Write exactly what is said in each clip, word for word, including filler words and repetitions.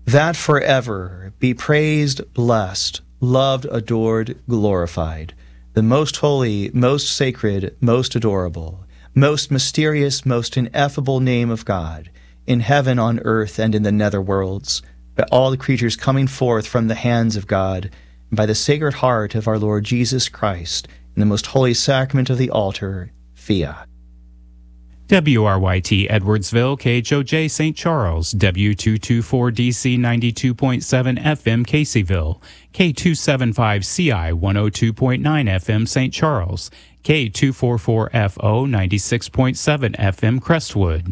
that forever be praised, blessed, loved, adored, glorified, the most holy, most sacred, most adorable, most mysterious, most ineffable name of God, in heaven, on earth, and in the nether worlds, by all the creatures coming forth from the hands of God, and by the sacred heart of our Lord Jesus Christ, in the most holy sacrament of the altar, fiat. W R Y T Edwardsville, K H O J Saint Charles, W two twenty-four D C ninety-two point seven F M Caseyville, K two seventy-five C I one oh two point nine F M Saint Charles, K two forty-four F O ninety-six point seven F M Crestwood.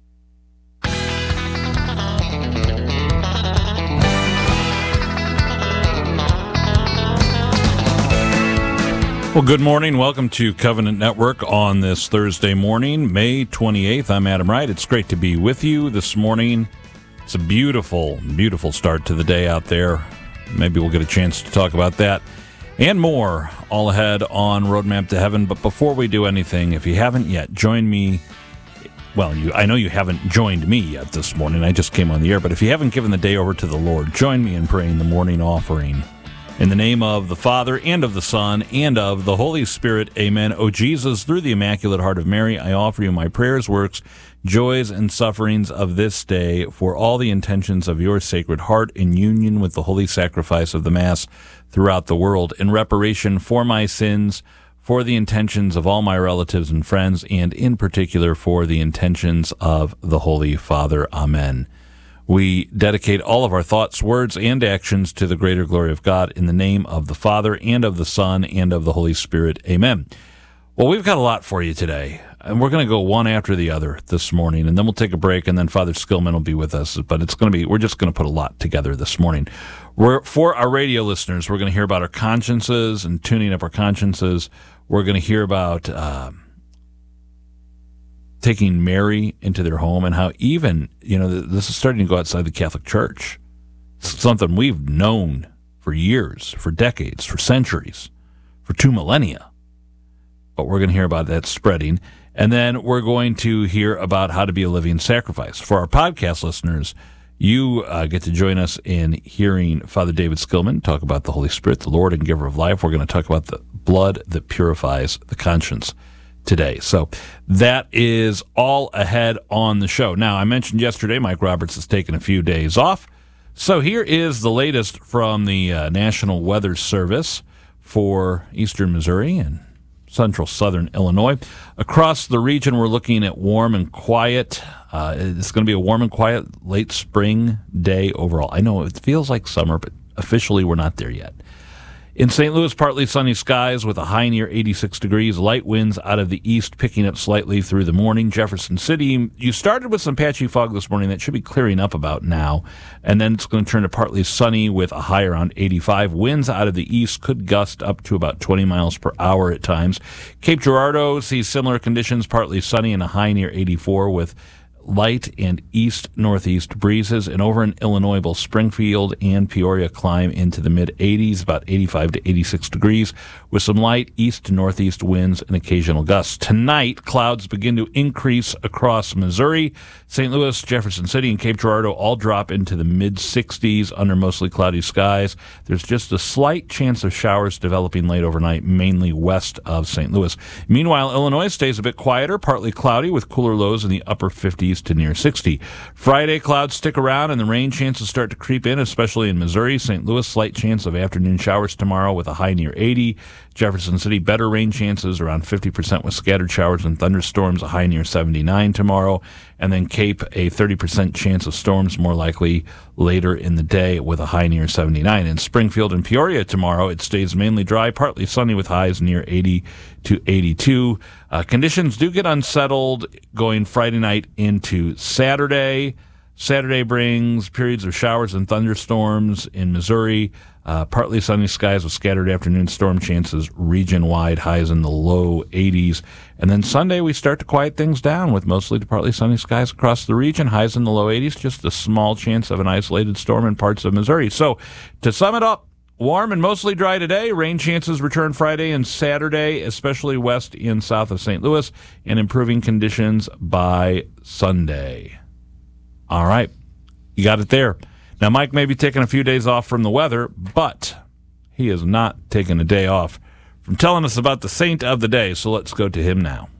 Well, good morning. Welcome to Covenant Network on this Thursday morning, May twenty-eighth. I'm Adam Wright. It's great to be with you this morning. It's a beautiful, beautiful start to the day out there. Maybe we'll get a chance to talk about that and more all ahead on Roadmap to Heaven. But before we do anything, if you haven't yet, join me. Well, you, I know you haven't joined me yet this morning. I just came on the air. But if you haven't given the day over to the Lord, join me in praying the morning offering. In the name of the Father, and of the Son, and of the Holy Spirit, amen. O Jesus, through the Immaculate Heart of Mary, I offer you my prayers, works, joys, and sufferings of this day for all the intentions of your Sacred Heart in union with the holy sacrifice of the Mass throughout the world, in reparation for my sins, for the intentions of all my relatives and friends, and in particular for the intentions of the Holy Father. Amen. We dedicate all of our thoughts, words, and actions to the greater glory of God in the name of the Father, and of the Son, and of the Holy Spirit. Amen. Well, we've got a lot for you today, and we're going to go one after the other this morning, and then we'll take a break, and then Father Skillman will be with us. But it's going to be, we're just going to put a lot together this morning. We're, for our radio listeners, we're going to hear about our consciences and tuning up our consciences. We're going to hear about Uh, taking Mary into their home, and how even, you know, this is starting to go outside the Catholic Church. It's something we've known for years, for decades, for centuries, for two millennia. But we're going to hear about that spreading. And then we're going to hear about how to be a living sacrifice. For our podcast listeners, you uh, get to join us in hearing Father David Skillman talk about the Holy Spirit, the Lord and Giver of life. We're going to talk about the blood that purifies the conscience today. So that is all ahead on the show. Now, I mentioned yesterday Mike Roberts has taken a few days off. So here is the latest from the uh, National Weather Service for eastern Missouri and central southern Illinois. Across the region, we're looking at warm and quiet. Uh, it's going to be a warm and quiet late spring day overall. I know it feels like summer, but officially we're not there yet. In Saint Louis, partly sunny skies with a high near eighty-six degrees. Light winds out of the east picking up slightly through the morning. Jefferson City, you started with some patchy fog this morning. That should be clearing up about now. And then it's going to turn to partly sunny with a high around eighty-five. Winds out of the east could gust up to about twenty miles per hour at times. Cape Girardeau sees similar conditions, partly sunny and a high near eighty-four with light and east-northeast breezes. And over in Illinois, both Springfield and Peoria climb into the mid-eighties, about eighty-five to eighty-six degrees, with some light east to northeast winds and occasional gusts. Tonight, clouds begin to increase across Missouri. Saint Louis, Jefferson City, and Cape Girardeau all drop into the mid-sixties under mostly cloudy skies. There's just a slight chance of showers developing late overnight, mainly west of Saint Louis. Meanwhile, Illinois stays a bit quieter, partly cloudy, with cooler lows in the upper fifties to near sixty. Friday, clouds stick around and the rain chances start to creep in, especially in Missouri. Saint Louis, slight chance of afternoon showers tomorrow with a high near eighty. Jefferson City, better rain chances, around fifty percent with scattered showers and thunderstorms, a high near seventy-nine tomorrow. And then Cape, a thirty percent chance of storms, more likely later in the day with a high near seventy-nine. In Springfield and Peoria tomorrow, it stays mainly dry, partly sunny with highs near eighty to eighty-two. Uh, conditions do get unsettled going Friday night into Saturday. Saturday brings periods of showers and thunderstorms in Missouri. Uh, partly sunny skies with scattered afternoon storm chances region-wide, highs in the low eighties. And then Sunday, we start to quiet things down with mostly to partly sunny skies across the region, highs in the low eighties, just a small chance of an isolated storm in parts of Missouri. So to sum it up, warm and mostly dry today. Rain chances return Friday and Saturday, especially west and south of Saint Louis, and improving conditions by Sunday. All right, you got it there. Now, Mike may be taking a few days off from the weather, but he is not taking a day off from telling us about the saint of the day, so let's go to him now.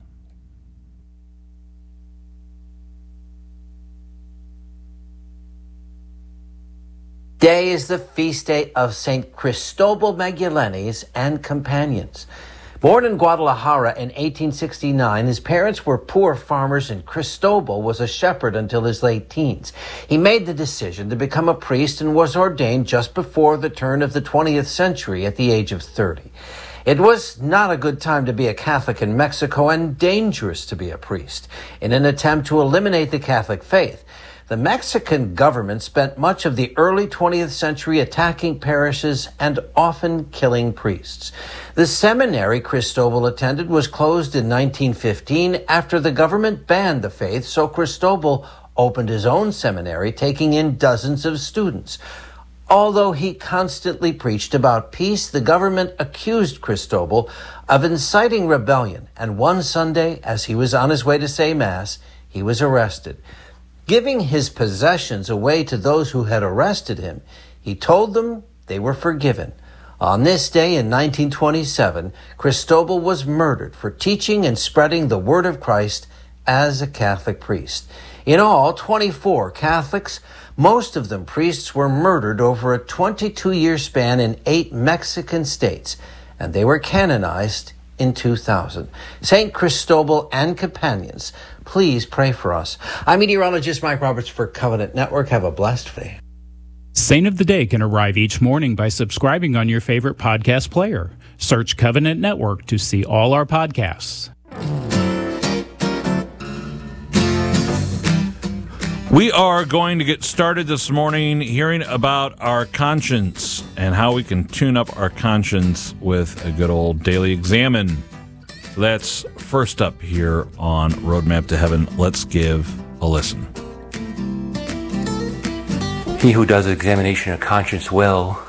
Today is the feast day of Saint Cristobal Magellanes and companions. Born in Guadalajara in eighteen sixty-nine, his parents were poor farmers and Cristobal was a shepherd until his late teens. He made the decision to become a priest and was ordained just before the turn of the twentieth century at the age of thirty. It was not a good time to be a Catholic in Mexico and dangerous to be a priest. In an attempt to eliminate the Catholic faith, the Mexican government spent much of the early twentieth century attacking parishes and often killing priests. The seminary Cristobal attended was closed in nineteen fifteen after the government banned the faith, so Cristobal opened his own seminary, taking in dozens of students. Although he constantly preached about peace, the government accused Cristobal of inciting rebellion, and one Sunday, as he was on his way to say Mass, he was arrested. Giving his possessions away to those who had arrested him, he told them they were forgiven. On this day in nineteen twenty-seven, Cristobal was murdered for teaching and spreading the word of Christ as a Catholic priest. In all, twenty-four Catholics, most of them priests, were murdered over a twenty-two year span in eight Mexican states, and they were canonized in two thousand. Saint Cristobal and companions, please pray for us. I'm meteorologist Mike Roberts for Covenant Network. Have a blessed day. Saint of the Day can arrive each morning by subscribing on your favorite podcast player. Search Covenant Network to see all our podcasts. We are going to get started this morning hearing about our conscience and how we can tune up our conscience with a good old daily examine. So that's first up here on Roadmap to Heaven. Let's give a listen. He who does examination of conscience well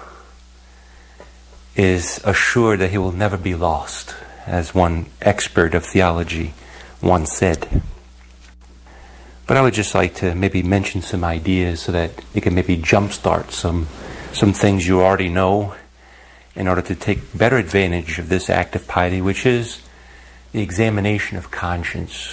is assured that he will never be lost, as one expert of theology once said. But I would just like to maybe mention some ideas so that you can maybe jumpstart some some things you already know in order to take better advantage of this act of piety, which is the examination of conscience.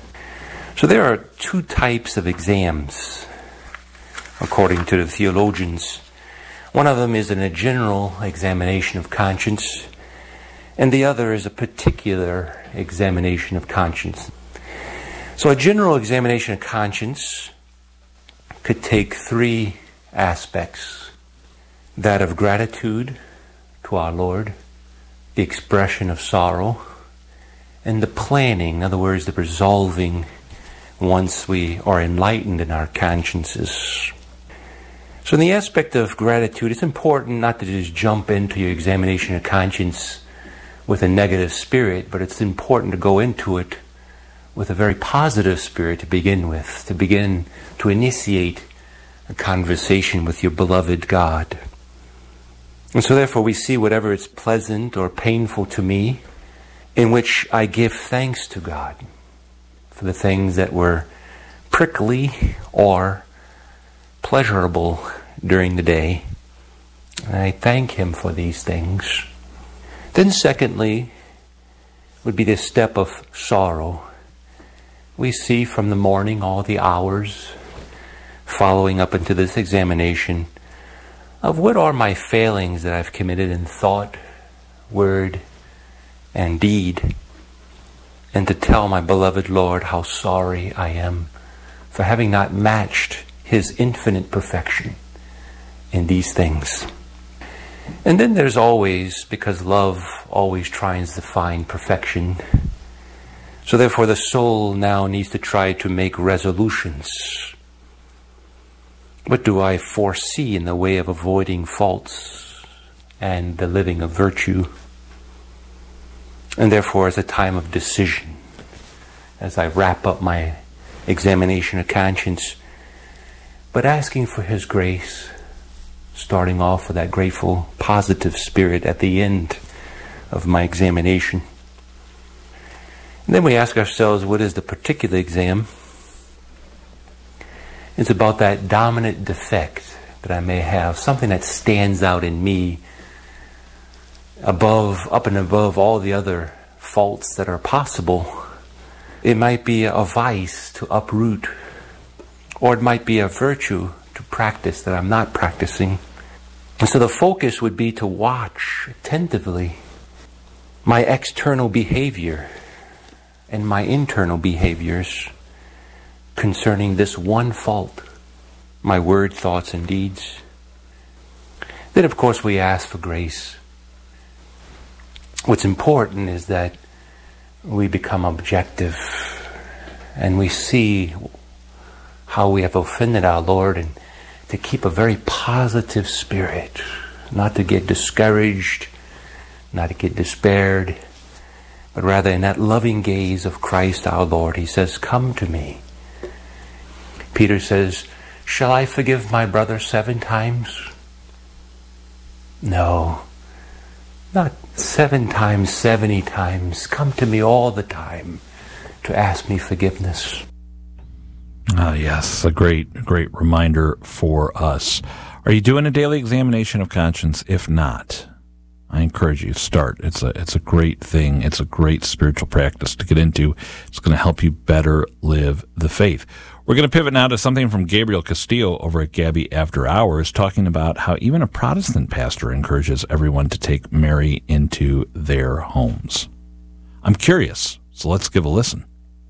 So there are two types of exams, according to the theologians. One of them is in a general examination of conscience, and the other is a particular examination of conscience. So a general examination of conscience could take three aspects: that of gratitude to our Lord, the expression of sorrow, and the planning, in other words, the resolving once we are enlightened in our consciences. So in the aspect of gratitude, it's important not to just jump into your examination of conscience with a negative spirit, but it's important to go into it with a very positive spirit to begin with, to begin to initiate a conversation with your beloved God. And so therefore we see whatever is pleasant or painful to me, in which I give thanks to God for the things that were prickly or pleasurable during the day. And I thank Him for these things. Then secondly would be this step of sorrow. We see from the morning all the hours following up into this examination of what are my failings that I've committed in thought, word, and deed, and to tell my beloved Lord how sorry I am for having not matched His infinite perfection in these things. And then there's always, because love always tries to find perfection, so therefore the soul now needs to try to make resolutions. What do I foresee in the way of avoiding faults and the living of virtue? And therefore, as a time of decision, as I wrap up my examination of conscience, but asking for His grace, starting off with that grateful, positive spirit at the end of my examination. And then we ask ourselves, what is the particular exam? It's about that dominant defect that I may have, something that stands out in me above, up and above all the other faults that are possible. It might be a vice to uproot, or it might be a virtue to practice that I'm not practicing. And so the focus would be to watch attentively my external behavior and my internal behaviors concerning this one fault, my word, thoughts, and deeds. Then, of course, we ask for grace. What's important is that we become objective and we see how we have offended our Lord, and to keep a very positive spirit, not to get discouraged, not to get despaired, but rather in that loving gaze of Christ our Lord, he says, "Come to me." Peter says, "Shall I forgive my brother seven times?" No, not seven times, seventy times. Come to me all the time to ask me forgiveness. Ah, yes, a great, great reminder for us. Are you doing a daily examination of conscience? If not, I encourage you to start. It's a, it's a great thing. It's a great spiritual practice to get into. It's going to help you better live the faith. We're going to pivot now to something from Gabriel Castillo over at Gabby After Hours, talking about how even a Protestant pastor encourages everyone to take Mary into their homes. I'm curious, so let's give a listen.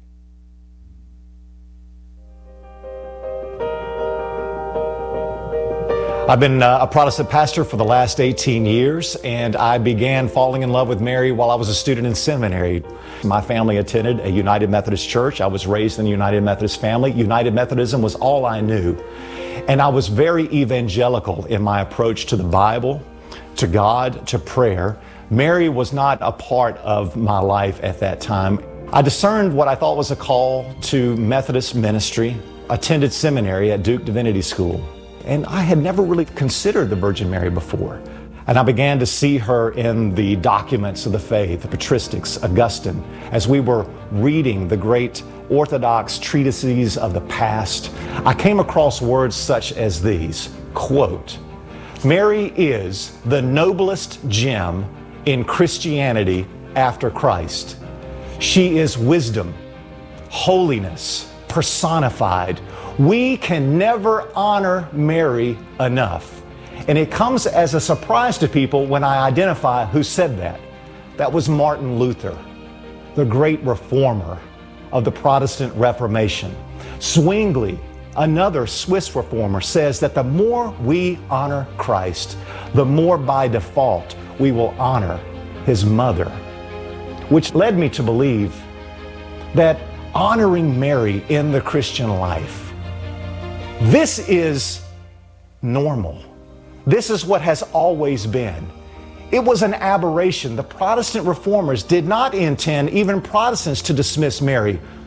I've been uh, a Protestant pastor for the last eighteen years, and I began falling in love with Mary while I was a student in seminary. My family attended a United Methodist church. I was raised in the United Methodist family. United Methodism was all I knew. And I was very evangelical in my approach to the Bible, to God, to prayer. Mary was not a part of my life at that time. I discerned what I thought was a call to Methodist ministry, attended seminary at Duke Divinity School. And I had never really considered the Virgin Mary before. And I began to see her in the documents of the faith, the patristics, Augustine, as we were reading the great Orthodox treatises of the past. I came across words such as these, quote, "Mary is the noblest gem in Christianity after Christ. She is wisdom, holiness, personified. We can never honor Mary enough." And it comes as a surprise to people when I identify who said that. That was Martin Luther, the great reformer of the Protestant Reformation. Zwingli, another Swiss reformer, says that the more we honor Christ, the more by default we will honor his mother. Which led me to believe that honoring Mary in the Christian life, this is normal. This is what has always been. It was an aberration. The Protestant reformers did not intend even Protestants to dismiss Mary